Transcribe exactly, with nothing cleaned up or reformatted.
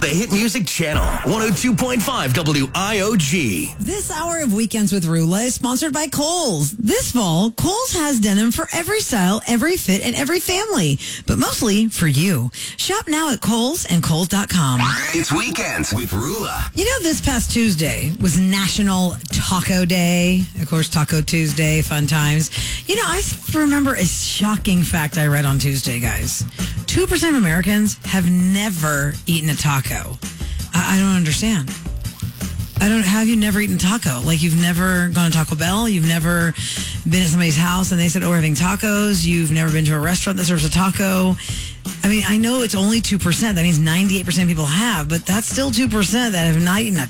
the Hit Music Channel, one oh two point five W I O G. This hour of Weekends with Rula is sponsored by Kohl's. This fall, Kohl's has denim for every style, every fit, and every family, but mostly for you. Shop now at Kohl's and Kohl's dot com. It's Weekends with Rula. You know, this past Tuesday was National Taco Day. Of course, Taco Tuesday, fun times. You know, I remember a shocking fact I read on Tuesday, guys. two percent of Americans have never eaten a taco. I, I don't understand. I don't, have you never eaten taco? Like, you've never gone to Taco Bell? You've never been at somebody's house and they said, oh, we're having tacos? You've never been to a restaurant that serves a taco? I mean, I know it's only two percent. That means ninety-eight percent of people have, but that's still two percent that have not eaten a